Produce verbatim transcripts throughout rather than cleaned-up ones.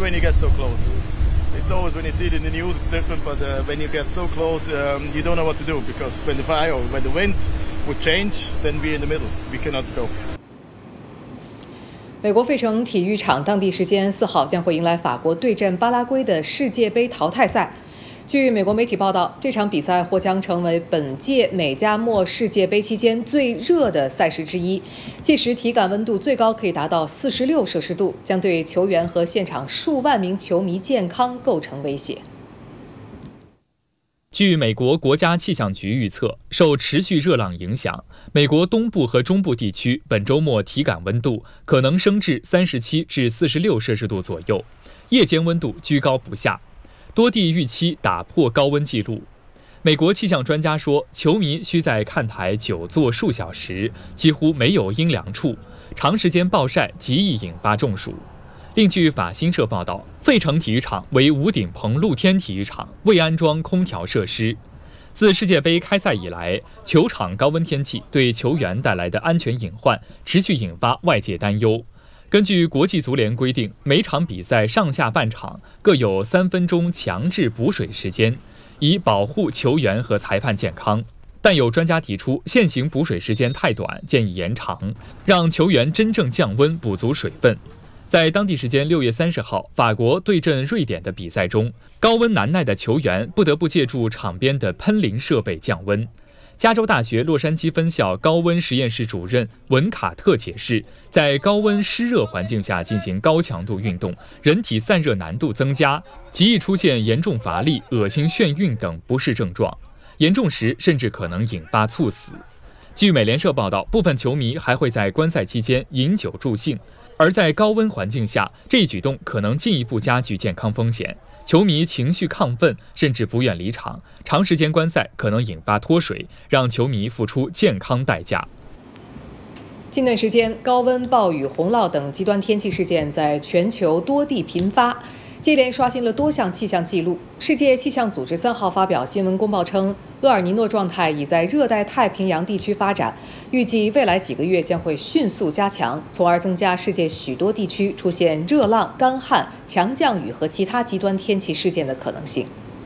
when you get so close. It's always when you see it in the news, it's different, but uh, when you get so close, um, you don't know what to do because when the fire or when the wind would change, then we're in the middle. We cannot go. 美国费城体育场当地时间四号将会迎来法国对阵巴拉圭的世界杯淘汰赛。据美国媒体报道，这场比赛或将成为本届美加墨世界杯期间最热的赛事之一，届时体感温度最高可以达到四十六摄氏度，将对球员和现场数万名球迷健康构成威胁。 据美国国家气象局预测，受持续热浪影响，美国东部和中部地区本周末体感温度可能升至三十七至四十六摄氏度左右，夜间温度居高不下。多地预期打破高温纪录。美国气象专家说，球迷需在看台久坐数小时，几乎没有阴凉处，长时间暴晒极易引发中暑。另据法新社报道，费城体育场为无顶棚露天体育场，未安装空调设施。自世界杯开赛以来，球场高温天气对球员带来的安全隐患持续引发外界担忧。根据国际足联规定，每场比赛上下半场各有三分钟强制补水时间，以保护球员和裁判健康。但有专家提出，现行补水时间太短，建议延长，让球员真正降温，补足水分。在当地时间六月三十号，法国对阵瑞典的比赛中，高温难耐的球员不得不借助场边的喷淋设备降温。加州大学洛杉矶分校高温实验室主任文卡特解释，在高温湿热环境下进行高强度运动，人体散热难度增加，极易出现严重乏力、恶心眩晕等不适症状，严重时甚至可能引发猝死。据美联社报道，部分球迷还会在观赛期间饮酒助兴，而在高温环境下，这一举动可能进一步加剧健康风险。球迷情绪亢奋，甚至不愿离场，长时间观赛可能引发脱水，让球迷付出健康代价。 近段时间，高温、暴雨、洪涝等极端天气事件在全球多地频发，接连刷新了多项气象记录。世界气象组织三号发表新闻公报称，厄尔尼诺状态已在热带太平洋地区发展，预计未来几个月将会迅速加强，从而增加世界许多地区出现热浪、干旱、强降雨和其他极端天气事件的可能性。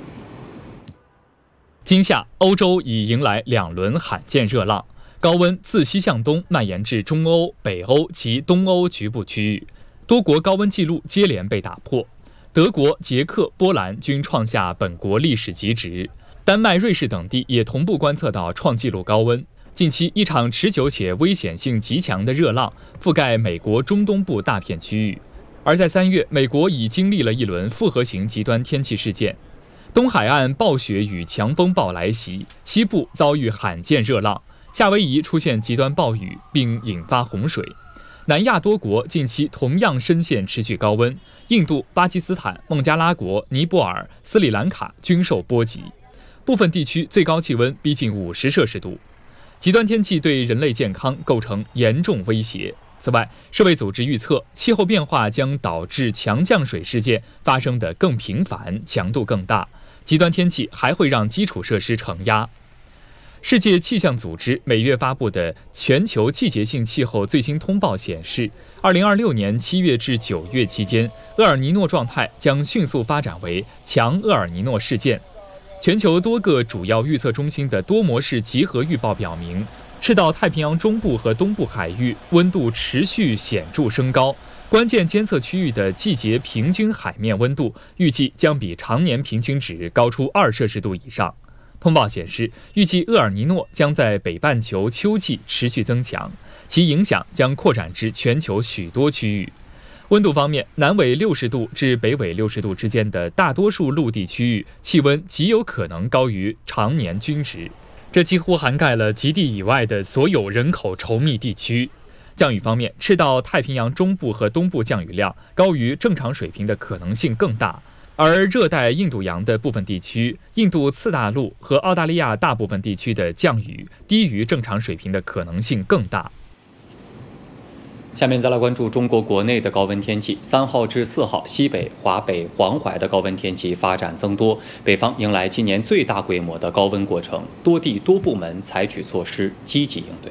今夏，欧洲已迎来两轮罕见热浪，高温自西向东蔓延至中欧、北欧及东欧局部区域，多国高温纪录接连被打破。德国、捷克、波兰均创下本国历史极值，丹麦、瑞士等地也同步观测到创纪录高温。近期，一场持久且危险性极强的热浪覆盖美国中东部大片区域。而在三月，美国已经历了一轮复合型极端天气事件，东海岸暴雪与强风暴来袭，西部遭遇罕见热浪，夏威夷出现极端暴雨并引发洪水。南亚多国近期同样深陷持续高温，印度、巴基斯坦、孟加拉国、尼泊尔、斯里兰卡均受波及，部分地区最高气温逼近五十摄氏度。极端天气对人类健康构成严重威胁。此外，世卫组织预测，气候变化将导致强降水事件发生得更频繁、强度更大，极端天气还会让基础设施承压。世界气象组织每月发布的全球季节性气候最新通报显示，二零二六年七月至九月期间，厄尔尼诺状态将迅速发展为强厄尔尼诺事件。全球多个主要预测中心的多模式集合预报表明，赤道太平洋中部和东部海域温度持续显著升高，关键监测区域的季节平均海面温度预计将比常年平均值高出二摄氏度以上。通报显示，预计厄尔尼诺将在北半球秋季持续增强，其影响将扩展至全球许多区域。温度方面，南纬六十度至北纬六十度之间的大多数陆地区域气温极有可能高于常年均值，这几乎涵盖了极地以外的所有人口稠密地区。降雨方面，赤道太平洋中部和东部降雨量高于正常水平的可能性更大，而热带印度洋的部分地区、印度次大陆和澳大利亚大部分地区的降雨低于正常水平的可能性更大。 下面再来关注中国国内的高温天气。三号至四号，西北、华北、黄淮的高温天气发展增多，北方迎来今年最大规模的高温过程，多地多部门采取措施，积极应对。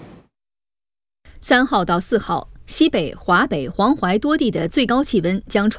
三号到四号，西北、华北、黄淮多地的最高气温将创